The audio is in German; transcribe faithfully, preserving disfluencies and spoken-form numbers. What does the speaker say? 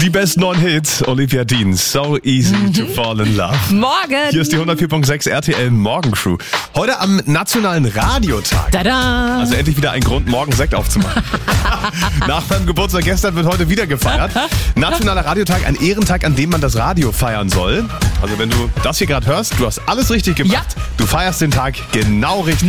Die besten neuen Hits, Olivia Dean, So Easy mhm. to Fall in Love. Morgen! Hier ist die hundertvier Komma sechs R T L Morgencrew. Heute am Nationalen Radiotag. Tada! Also endlich wieder ein Grund, morgen Sekt aufzumachen. Nach meinem Geburtstag gestern wird heute wieder gefeiert. Nationaler Radiotag, ein Ehrentag, an dem man das Radio feiern soll. Also wenn du das hier gerade hörst, du hast alles richtig gemacht. Ja. Du feierst den Tag genau richtig.